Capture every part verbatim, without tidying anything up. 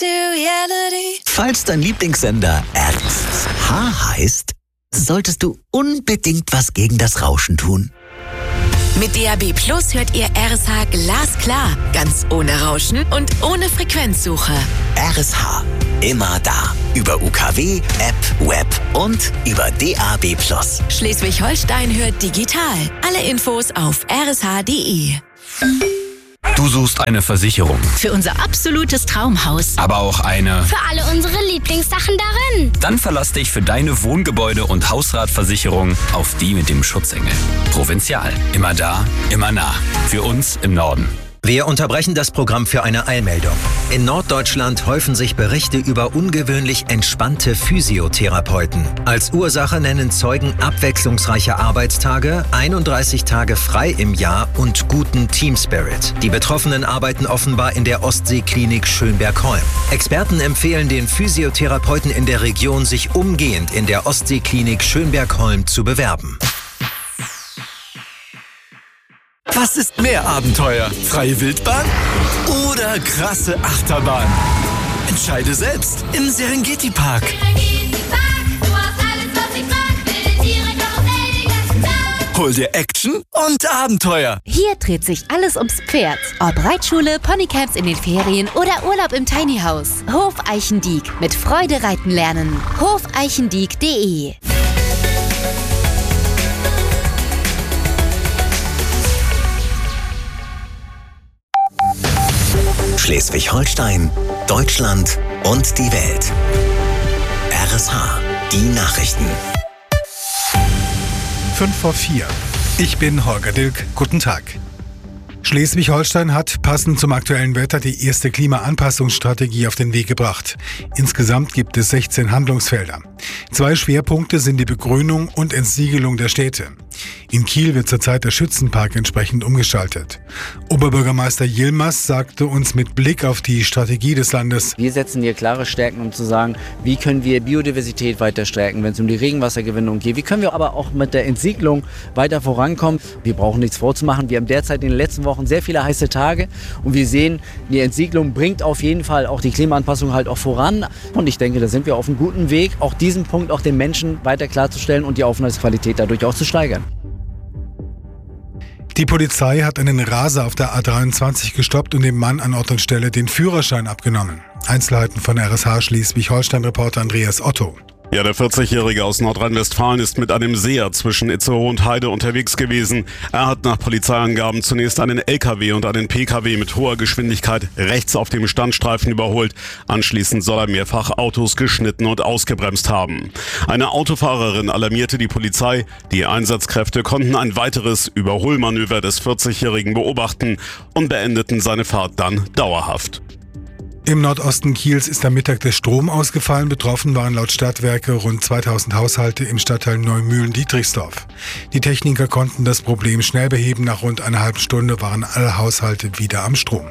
to reality. Falls dein Lieblingssender R H heißt, solltest du unbedingt was gegen das Rauschen tun. Mit D A B Plus hört ihr R S H glasklar, ganz ohne Rauschen und ohne Frequenzsuche. R S H, immer da. Über U K W, App, Web und über D A B Plus. Schleswig-Holstein hört digital. Alle Infos auf r s h punkt d e. Du suchst eine Versicherung. Für unser absolutes Traumhaus. Aber auch eine... Für alle unsere Lieblingssachen darin. Dann verlass dich für deine Wohngebäude- und Hausratversicherung auf die mit dem Schutzengel. Provinzial. Immer da, immer nah. Für uns im Norden. Wir unterbrechen das Programm für eine Eilmeldung. In Norddeutschland häufen sich Berichte über ungewöhnlich entspannte Physiotherapeuten. Als Ursache nennen Zeugen abwechslungsreiche Arbeitstage, einunddreißig Tage frei im Jahr und guten Teamspirit. Die Betroffenen arbeiten offenbar in der Ostseeklinik Schönberg-Holm. Experten empfehlen den Physiotherapeuten in der Region, sich umgehend in der Ostseeklinik Schönberg-Holm zu bewerben. Was ist mehr Abenteuer? Freie Wildbahn oder krasse Achterbahn? Entscheide selbst im Serengeti Park. Hol dir Action und Abenteuer. Hier dreht sich alles ums Pferd. Ob Reitschule, Ponycamps in den Ferien oder Urlaub im Tiny House. Hof Eichendiek. Mit Freude reiten lernen. hof eichendiek punkt de. Schleswig-Holstein, Deutschland und die Welt. R S H, die Nachrichten. Fünf vor vier. Ich bin Holger Dilk. Guten Tag. Schleswig-Holstein hat passend zum aktuellen Wetter die erste Klimaanpassungsstrategie auf den Weg gebracht. Insgesamt gibt es sechzehn Handlungsfelder. Zwei Schwerpunkte sind die Begrünung und Entsiegelung der Städte. In Kiel wird zurzeit der Schützenpark entsprechend umgestaltet. Oberbürgermeister Yilmaz sagte uns mit Blick auf die Strategie des Landes: Wir setzen hier klare Stärken, um zu sagen, wie können wir Biodiversität weiter stärken, wenn es um die Regenwassergewinnung geht. Wie können wir aber auch mit der Entsiegelung weiter vorankommen. Wir brauchen nichts vorzumachen. Wir haben derzeit in den letzten Wochen sehr viele heiße Tage und wir sehen, die Entsiegelung bringt auf jeden Fall auch die Klimaanpassung halt auch voran. Und ich denke, da sind wir auf einem guten Weg, auch diesen Punkt auch den Menschen weiter klarzustellen und die Aufenthaltsqualität dadurch auch zu steigern. Die Polizei hat einen Raser auf der A dreiundzwanzig gestoppt und dem Mann an Ort und Stelle den Führerschein abgenommen. Einzelheiten von R S H Schleswig-Holstein-Reporter Andreas Otto. Ja, der vierzigjährige aus Nordrhein-Westfalen ist mit einem Seat zwischen Itzehoe und Heide unterwegs gewesen. Er hat nach Polizeiangaben zunächst einen L K W und einen P K W mit hoher Geschwindigkeit rechts auf dem Standstreifen überholt. Anschließend soll er mehrfach Autos geschnitten und ausgebremst haben. Eine Autofahrerin alarmierte die Polizei. Die Einsatzkräfte konnten ein weiteres Überholmanöver des vierzigjährigen beobachten und beendeten seine Fahrt dann dauerhaft. Im Nordosten Kiels ist am Mittag der Strom ausgefallen. Betroffen waren laut Stadtwerke rund zweitausend Haushalte im Stadtteil Neumühlen-Dietrichsdorf. Die Techniker konnten das Problem schnell beheben. Nach rund einer halben Stunde waren alle Haushalte wieder am Strom.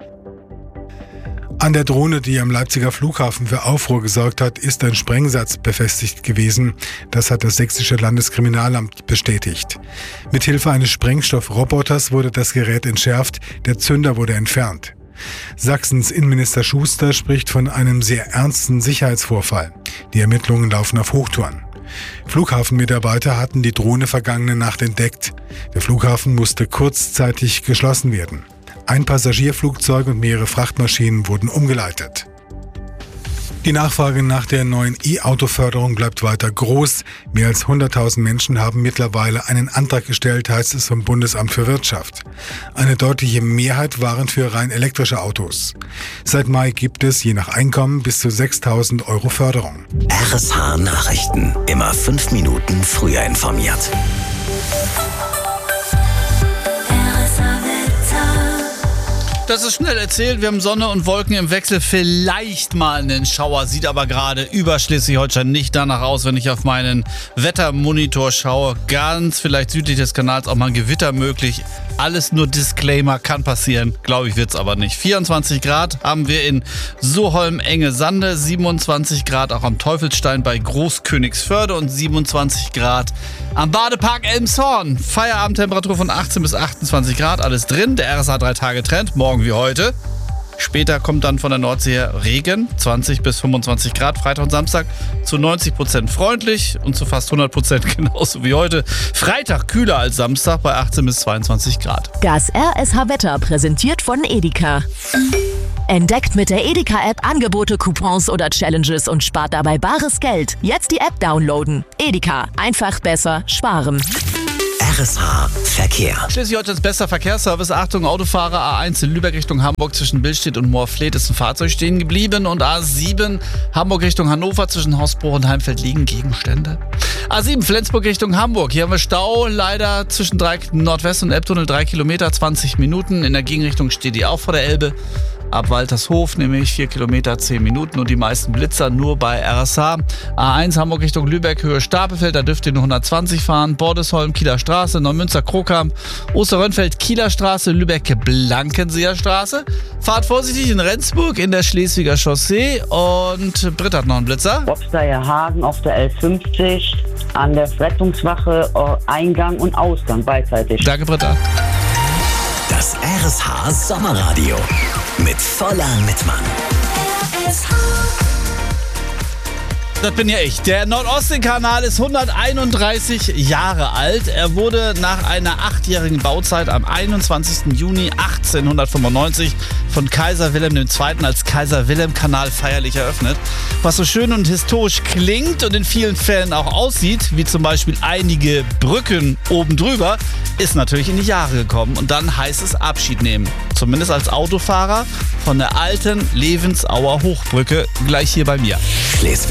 An der Drohne, die am Leipziger Flughafen für Aufruhr gesorgt hat, ist ein Sprengsatz befestigt gewesen. Das hat das sächsische Landeskriminalamt bestätigt. Mithilfe eines Sprengstoffroboters wurde das Gerät entschärft. Der Zünder wurde entfernt. Sachsens Innenminister Schuster spricht von einem sehr ernsten Sicherheitsvorfall. Die Ermittlungen laufen auf Hochtouren. Flughafenmitarbeiter hatten die Drohne vergangene Nacht entdeckt. Der Flughafen musste kurzzeitig geschlossen werden. Ein Passagierflugzeug und mehrere Frachtmaschinen wurden umgeleitet. Die Nachfrage nach der neuen E-Auto-Förderung bleibt weiter groß. Mehr als hunderttausend Menschen haben mittlerweile einen Antrag gestellt, heißt es vom Bundesamt für Wirtschaft. Eine deutliche Mehrheit waren für rein elektrische Autos. Seit Mai gibt es je nach Einkommen bis zu sechstausend Euro Förderung. R S H Nachrichten. Immer fünf Minuten früher informiert. Das ist schnell erzählt. Wir haben Sonne und Wolken im Wechsel. Vielleicht mal einen Schauer. Sieht aber gerade über Schleswig-Holstein nicht danach aus, wenn ich auf meinen Wettermonitor schaue. Ganz vielleicht südlich des Kanals auch mal ein Gewitter möglich. Alles nur Disclaimer, kann passieren. Glaube ich, wird's aber nicht. vierundzwanzig Grad haben wir in Soholm, Enge Sande. siebenundzwanzig Grad auch am Teufelsstein bei Großkönigsförde und siebenundzwanzig Grad am Badepark Elmshorn. Feierabendtemperatur von achtzehn bis achtundzwanzig Grad. Alles drin. Der R S H drei Tage Trend. Morgen wie heute Später kommt dann von der Nordsee her Regen, zwanzig bis fünfundzwanzig Grad. Freitag und Samstag zu neunzig Prozent freundlich und zu fast hundert Prozent genauso wie heute. Freitag kühler als Samstag bei achtzehn bis zweiundzwanzig Grad. Das R S H-Wetter präsentiert von Edeka. Entdeckt mit der Edeka-App Angebote, Coupons oder Challenges und spart dabei bares Geld. Jetzt die App downloaden. Edeka. Einfach besser sparen. R S H Verkehr. Schleswig-Holsteins bester Verkehrsservice. Achtung, Autofahrer A eins in Lübeck Richtung Hamburg zwischen Billstedt und Moorfleet ist ein Fahrzeug stehen geblieben. Und A sieben Hamburg Richtung Hannover zwischen Hausbruch und Heimfeld liegen Gegenstände. A sieben Flensburg Richtung Hamburg. Hier haben wir Stau, leider zwischen Dreieck Nordwest und Elbtunnel drei Kilometer, zwanzig Minuten. In der Gegenrichtung steht die auch vor der Elbe. Ab Waltershof nämlich vier Kilometer, zehn Minuten und die meisten Blitzer nur bei R S H. A eins Hamburg Richtung Lübeck, Höhe Stapelfeld, da dürft ihr nur hundertzwanzig fahren. Bordesholm, Kieler Straße, Neumünster, Krokamp, Osterrönfeld, Kieler Straße, Lübeck, Blankenseer Straße. Fahrt vorsichtig in Rendsburg in der Schleswiger Chaussee und Britt hat noch einen Blitzer. Obsteier Hagen auf der L fünfzig an der Rettungswache, Eingang und Ausgang beidseitig. Danke, Britta. Das R S H Sommerradio mit voller Mitmann. R S H. Das bin ja ich. Der Nordostseekanal ist hunderteinunddreißig Jahre alt. Er wurde nach einer achtjährigen Bauzeit am einundzwanzigsten Juni achtzehnhundertfünfundneunzig von Kaiser Wilhelm der Zweite als Kaiser-Wilhelm-Kanal feierlich eröffnet. Was so schön und historisch klingt und in vielen Fällen auch aussieht, wie zum Beispiel einige Brücken oben drüber, ist natürlich in die Jahre gekommen. Und dann heißt es Abschied nehmen. Zumindest als Autofahrer von der alten Levensauer Hochbrücke, gleich hier bei mir. Schleswig